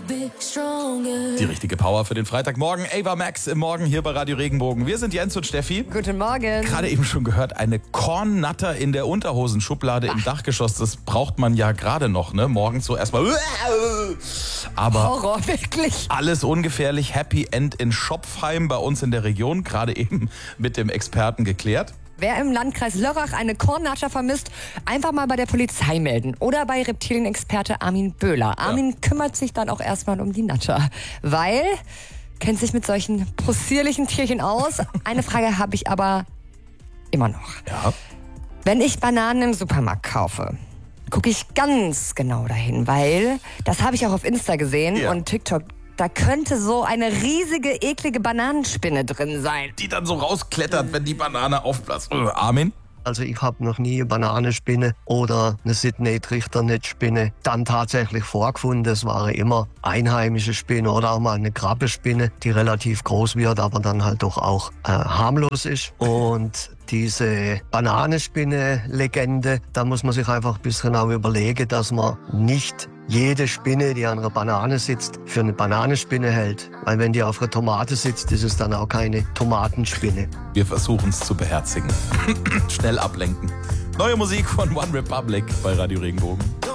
Die richtige Power für den Freitagmorgen. Ava Max im Morgen hier bei Radio Regenbogen. Wir sind Jens und Steffi. Guten Morgen. Gerade eben schon gehört, eine Kornnatter in der Unterhosenschublade im Dachgeschoss. Das braucht man ja gerade noch, ne? Morgens so erstmal. Aber Horror, wirklich. alles ungefährlich. Happy End in Schopfheim bei uns in der Region. Gerade eben mit dem Experten geklärt. Wer im Landkreis Lörrach eine Kornnatter vermisst, einfach mal bei der Polizei melden. Oder bei Reptilienexperte Armin Böhler. Armin kümmert sich dann auch erstmal um die Natter. Weil, kennt sich mit solchen possierlichen Tierchen aus. Eine Frage habe ich aber immer noch. Ja. Wenn ich Bananen im Supermarkt kaufe, gucke ich ganz genau dahin, weil das habe ich auch auf Insta gesehen und TikTok. Da könnte so eine riesige, eklige Bananenspinne drin sein. Die dann so rausklettert, wenn die Banane aufplatzt. Armin? Also ich habe noch nie eine Bananenspinne oder eine Sydney-Trichternetzspinne dann tatsächlich vorgefunden. Es waren immer einheimische Spinnen oder auch mal eine Krabbespinne, die relativ groß wird, aber dann halt doch auch harmlos ist. Und diese Bananenspinne-Legende, da muss man sich einfach ein bisschen auch überlegen, dass man nicht jede Spinne, die an einer Banane sitzt, für eine Bananenspinne hält. Weil wenn die auf einer Tomate sitzt, ist es dann auch keine Tomatenspinne. Wir versuchen es zu beherzigen. Schnell ablenken. Neue Musik von One Republic bei Radio Regenbogen.